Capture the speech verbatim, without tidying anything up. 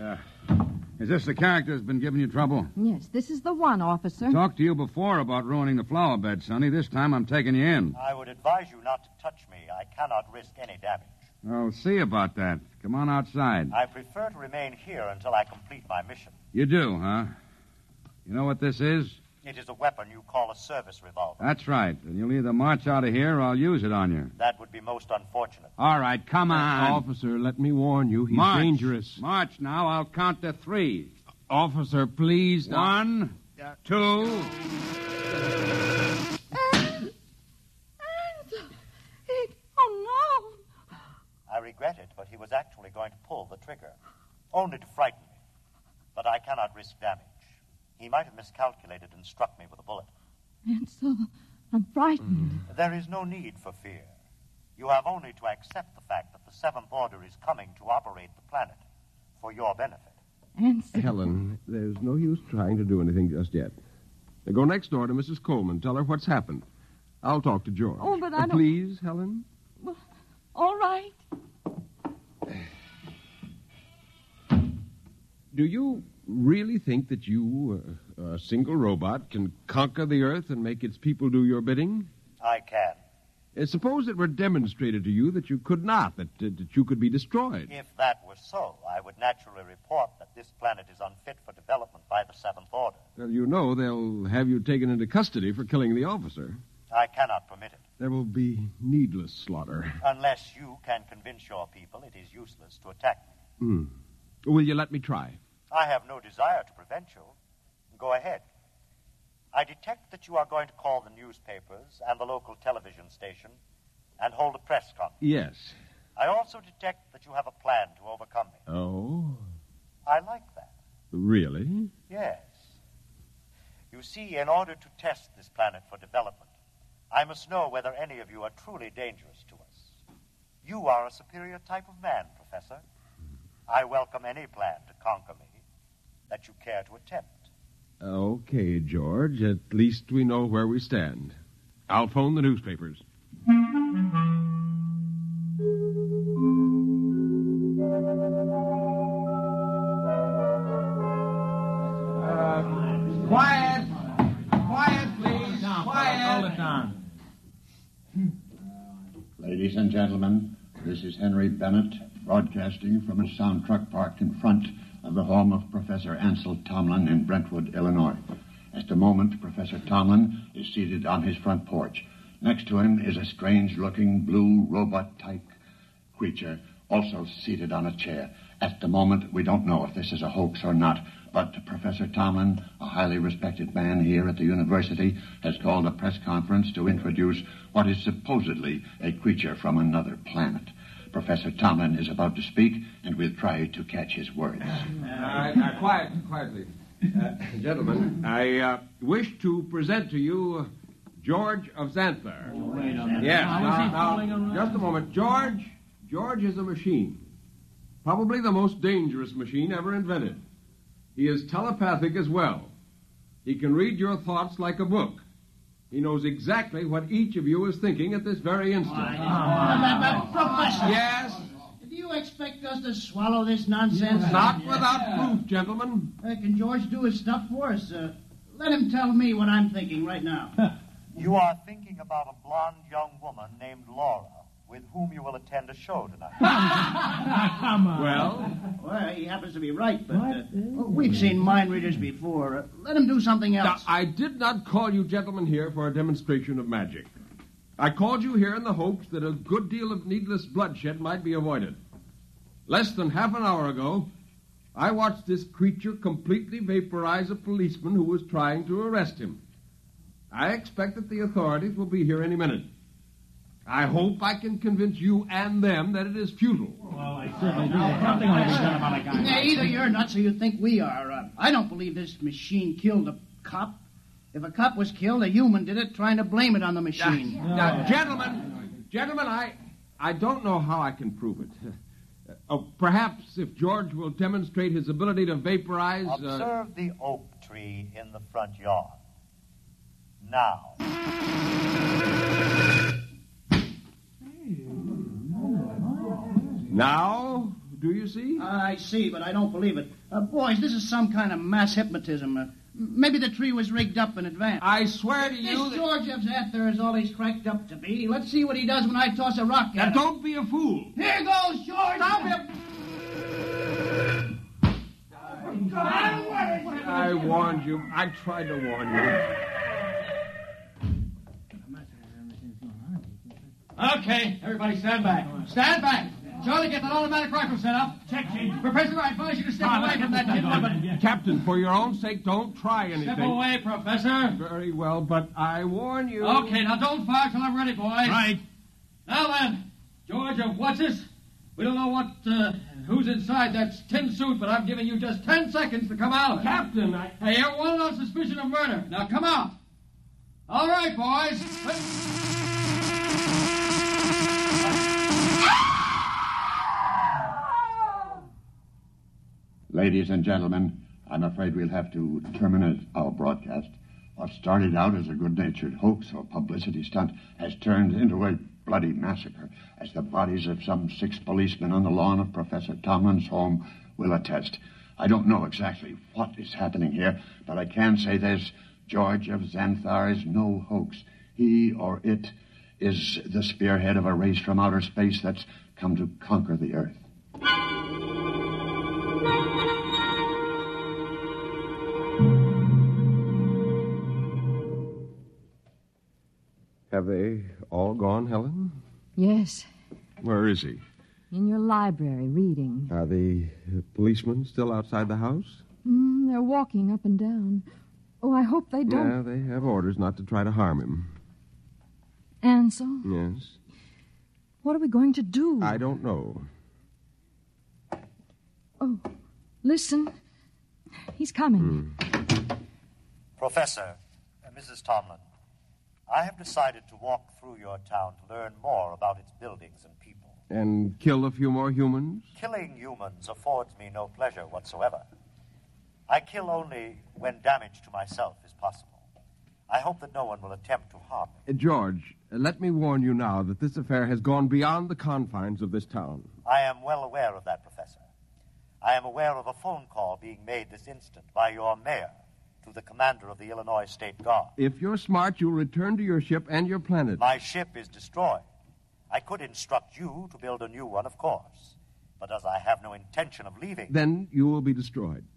Uh, is this the character that's been giving you trouble? Yes, this is the one, officer. Talked to you before about ruining the flower bed, Sonny. This time I'm taking you in. I would advise you not to touch me. I cannot risk any damage. I'll see about that. Come on outside. I prefer to remain here until I complete my mission. You do, huh? You know what this is? It is a weapon you call a service revolver. That's right. And you'll either march out of here or I'll use it on you. That would be most unfortunate. All right, come on. Officer, let me warn you. He's March. dangerous. March now. I'll count to three. Officer, please. One, uh, two. And, and it, oh, no. I regret it, but he was actually going to pull the trigger. Only to frighten me. But I cannot risk damage. He might have miscalculated and struck me with a bullet. And so I'm frightened. Mm. There is no need for fear. You have only to accept the fact that the Seventh Order is coming to operate the planet for your benefit. And so... Helen, there's no use trying to do anything just yet. Now go next door to Missus Coleman. Tell her what's happened. I'll talk to George. Oh, but I uh, don't... Please, Helen? Well, all right. Do you really think that you, uh, a single robot, can conquer the Earth and make its people do your bidding? I can. Uh, suppose it were demonstrated to you that you could not, that, uh, that you could be destroyed. If that were so, I would naturally report that this planet is unfit for development by the Seventh Order. Well, you know they'll have you taken into custody for killing the officer. I cannot permit it. There will be needless slaughter. Unless you can convince your people it is useless to attack me. Hmm. Will you let me try? I have no desire to prevent you. Go ahead. I detect that you are going to call the newspapers and the local television station and hold a press conference. Yes. I also detect that you have a plan to overcome me. Oh? I like that. Really? Yes. You see, in order to test this planet for development, I must know whether any of you are truly dangerous to us. You are a superior type of man, Professor. I welcome any plan to conquer me that you care to attempt. Okay, George. At least we know where we stand. I'll phone the newspapers. Uh, quiet! Quiet, please! Quiet! Hold it down. Ladies and gentlemen, this is Henry Bennett, broadcasting from a sound truck parked in front of the home of Professor Ansel Tomlin in Brentwood, Illinois. At the moment, Professor Tomlin is seated on his front porch. Next to him is a strange-looking blue robot-type creature, also seated on a chair. At the moment, we don't know if this is a hoax or not, but Professor Tomlin, a highly respected man here at the university, has called a press conference to introduce what is supposedly a creature from another planet. Professor Tomlin is about to speak, and we'll try to catch his words. Uh, uh, quiet, quietly. Uh, gentlemen, I uh, wish to present to you George of Xanthar. Oh, wait a minute. Yes, Now, is he now, fooling around? just a moment. George, George is a machine. Probably the most dangerous machine ever invented. He is telepathic as well. He can read your thoughts like a book. He knows exactly what each of you is thinking at this very instant. Professor! Yes? Do you expect us to swallow this nonsense? Not without proof, gentlemen. Uh, can George do his stuff for us? Uh, let him tell me what I'm thinking right now. You are thinking about a blonde young woman named Laura, with whom you will attend a show tonight. Come on. Well? Well, he happens to be right, but uh, well, we've seen mind readers before. Uh, let him do something Now, else. I did not call you gentlemen here for a demonstration of magic. I called you here in the hopes that a good deal of needless bloodshed might be avoided. Less than half an hour ago, I watched this creature completely vaporize a policeman who was trying to arrest him. I expect that the authorities will be here any minute. I hope I can convince you and them that it is futile. Well, I certainly do. Something ought to be done about a guy. Yeah, either you're nuts or you think we are. Uh, I don't believe this machine killed a cop. If a cop was killed, a human did it, trying to blame it on the machine. Now, now, gentlemen, gentlemen, I, I don't know how I can prove it. Uh, oh, perhaps if George will demonstrate his ability to vaporize... Uh... Observe the oak tree in the front yard. Now. Now, Do you see? I see, but I don't believe it. Uh, boys, this is some kind of mass hypnotism. Uh, maybe the tree was rigged up in advance. I swear to This you that... George of Xanthar is all he's cracked up to be. Let's see what he does when I toss a rock Now, at him. don't be a fool. Here goes George. Stop him. I warned you. I tried to warn you. Okay, everybody stand back. Stand back. Charlie, get that automatic rifle set up. Check, Chief. Professor, I advise you to step away from that kid. Captain, for your own sake, don't try anything. Step away, Professor. Very well, but I warn you. Okay, now don't fire till I'm ready, boys. Right. Now then, George of What's-This, we don't know what, uh, who's inside that tin suit, but I'm giving you just ten seconds to come out. Captain, I... Hey, you're wanted on suspicion of murder. Now come out. All right, boys. Ladies and gentlemen, I'm afraid we'll have to terminate our broadcast. What started out as a good-natured hoax or publicity stunt has turned into a bloody massacre, as the bodies of some six policemen on the lawn of Professor Tomlin's home will attest. I don't know exactly what is happening here, but I can say this: George of Xanthar is no hoax. He, or it, is the spearhead of a race from outer space that's come to conquer the Earth. Have they all gone, Helen? Yes, Where is he? in your library, reading. Are the policemen still outside the house? Mm, they're walking up and down. Oh, I hope they don't. Yeah, they have orders not to try to harm him. Ansel, Yes? what are we going to do? I don't know. Oh, listen. He's coming. Professor, uh, Missus Tomlin, I have decided to walk through your town to learn more about its buildings and people. And kill a few more humans? Killing humans affords me no pleasure whatsoever. I kill only when damage to myself is possible. I hope that no one will attempt to harm me. Uh, George, uh, let me warn you now that this affair has gone beyond the confines of this town. I am well aware of that, Professor. I am aware of a phone call being made this instant by your mayor to the commander of the Illinois State Guard. If you're smart, you'll return to your ship and your planet. My ship is destroyed. I could instruct you to build a new one, of course. But as I have no intention of leaving... Then you will be destroyed.